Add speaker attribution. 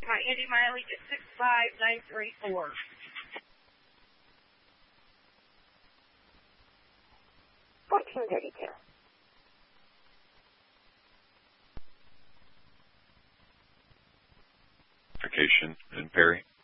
Speaker 1: my Indy mileage at 65934. $14.32.
Speaker 2: Vacation in Perry.